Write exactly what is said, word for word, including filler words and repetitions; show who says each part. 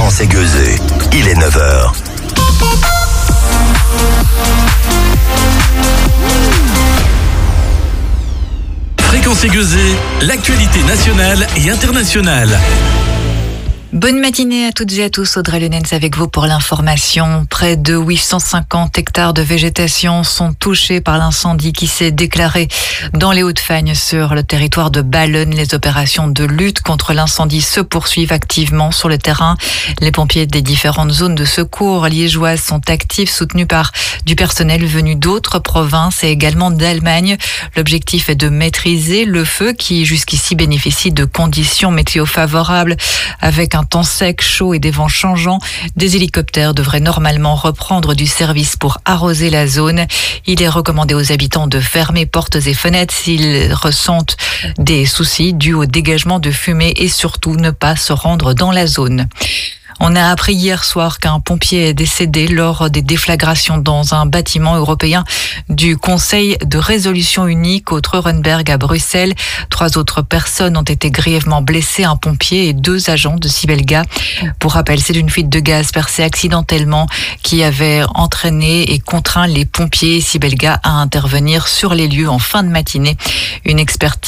Speaker 1: Fréquence Aiguëzée. Il est neuf heures.
Speaker 2: Fréquence Aiguëzée, l'actualité nationale et internationale.
Speaker 3: Bonne matinée à toutes et à tous, Audrey Lenens avec vous pour l'information. Près de huit cent cinquante hectares de végétation sont touchés par l'incendie qui s'est déclaré dans les Hauts-de-Fagne sur le territoire de Ballen. Les opérations de lutte contre l'incendie se poursuivent activement sur le terrain. Les pompiers des différentes zones de secours liégeoises sont actifs, soutenus par du personnel venu d'autres provinces et également d'Allemagne. L'objectif est de maîtriser le feu qui jusqu'ici bénéficie de conditions météo favorables avec un temps sec, chaud et des vents changeants. Des hélicoptères devraient normalement reprendre du service pour arroser la zone. Il est recommandé aux habitants de fermer portes et fenêtres s'ils ressentent des soucis dus au dégagement de fumée et surtout ne pas se rendre dans la zone. On a appris hier soir qu'un pompier est décédé lors des déflagrations dans un bâtiment européen du Conseil de résolution unique au Treurenberg à Bruxelles. Trois autres personnes ont été grièvement blessées, un pompier et deux agents de Sibelga. Pour rappel, c'est une fuite de gaz percée accidentellement qui avait entraîné et contraint les pompiers Sibelga à intervenir sur les lieux en fin de matinée. Une expertise